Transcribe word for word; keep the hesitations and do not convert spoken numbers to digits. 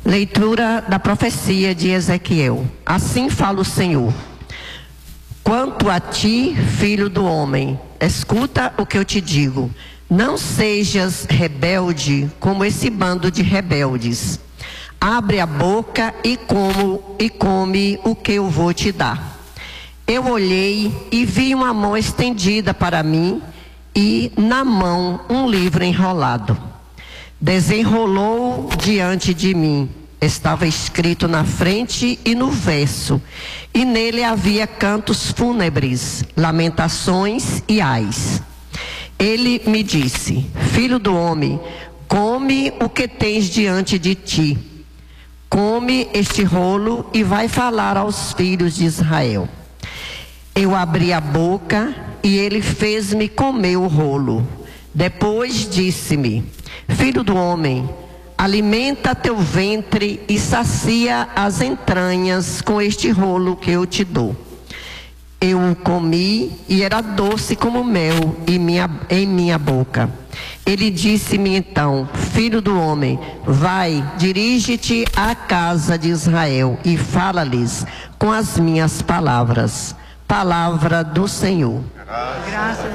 Leitura da profecia de Ezequiel. Assim fala o Senhor: quanto a ti, filho do homem, escuta o que eu te digo. Não sejas rebelde como esse bando de rebeldes. Abre a boca e, como, e come o que eu vou te dar. Eu olhei e vi uma mão estendida para mim e na mão um livro enrolado. Desenrolou diante de mim. Estava escrito na frente e no verso, e nele havia cantos fúnebres, lamentações e ais. Ele me disse: filho do homem, come o que tens diante de ti. Come este rolo e vai falar aos filhos de Israel. Eu abri a boca e ele fez-me comer o rolo. Depois disse-me: filho do homem, alimenta teu ventre e sacia as entranhas com este rolo que eu te dou. Eu o comi e era doce como mel em minha, em minha boca. Ele disse-me então: filho do homem, vai, dirige-te à casa de Israel e fala-lhes com as minhas palavras. Palavra do Senhor. Graças